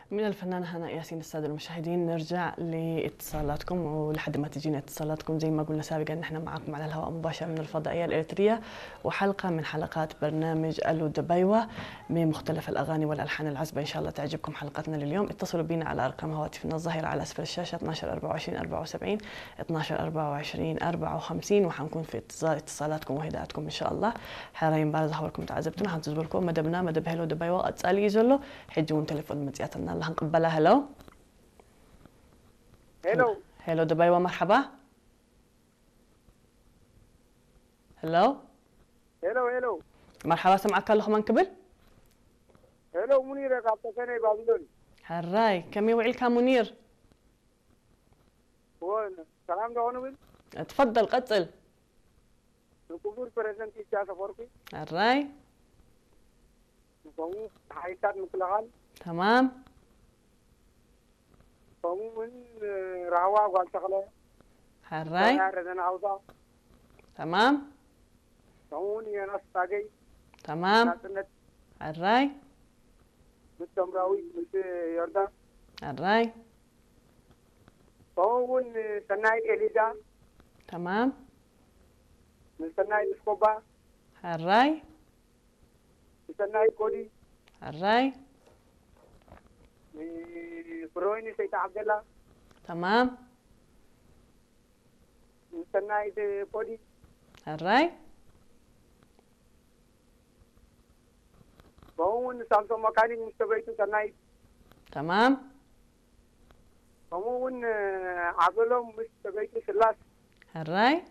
من الفنانة هناء ياسين. السادة المشاهدين، نرجع لاتصالاتكم، ولحد ما تجينا اتصالاتكم زي ما قلنا سابقا نحن معكم على الهواء مباشرة من الفضائية الإريترية، وحلقة من حلقات برنامج ألو دبيوة من مختلف الأغاني والألحان العذبة. إن شاء الله تعجبكم حلقتنا لليوم. اتصلوا بنا على أرقام هواتفنا الظاهرة على أسفل الشاشة 12 24 74 12 24 54، وحنكون في اتصالاتكم وهداءاتكم إن شاء الله. حرين بعد ظهوركم تعذبتنا هنتزبوا لكم مدبنا مدب هلو دبيوة أتسألي يزلو حجون تليفون متياتنا اللي هنقبلها. هلو هلو هلو دبيوة، مرحبا. هلو هلو مرحبا، سمعك الله من قبل. هلو منير قابتكني بابلون هراي كم وعيل كان منير. هو سلام دعونا بل تفضل قتل. نكبر بريزنت إيشا سفوركي هراي نقوم حيثات مكلغان تمام نقوم من راوا والشغلة هراي ردنا عوضا تمام نقوم يناس تاجي تمام ناتنت هراي متمراوي مت يردا هراي نقوم سناي إليزا تمام سناي سكوبا هراي سناي كودي هراي برويني سيد عبد الله تمام سناي كودي هراي نقوم سامسون مكاني مستبيتو سناي تمام نقوم عبدالله مستبيتو سلاس هراي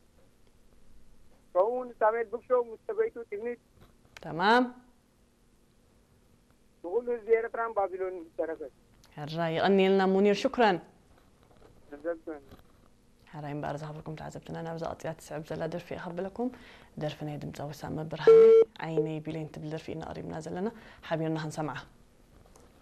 نقوم سامي بكشو مستبيتو تغنيت تمام نقول زيارة رام بابلون تركت هراي يغني لنا منير. شكرا. نزلت هراي مبارز خبركم تعذبتنا انا بزا اطيات سعب زلا در في اخبر لكم در في نيدم تساوي سامة برهاني عيني بلين تبلر في إنا قريب نازل لنا حابين هنسمعه.